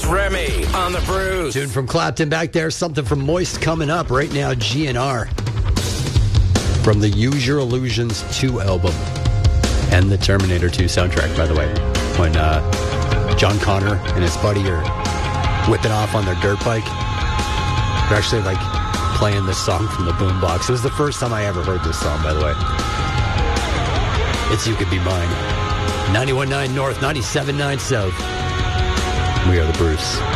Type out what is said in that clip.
Remy on the Brews. Tune from Clapton back there. Something from Moist coming up right now. GNR from the Use Your Illusions 2 album and the Terminator 2 soundtrack, by the way. When John Connor and his buddy are whipping off on their dirt bike, they're actually like playing this song from the boombox. It was the first time I ever heard this song, by the way. It's You Could Be Mine. 91.9 North, 97.9 South. We are the Bruce.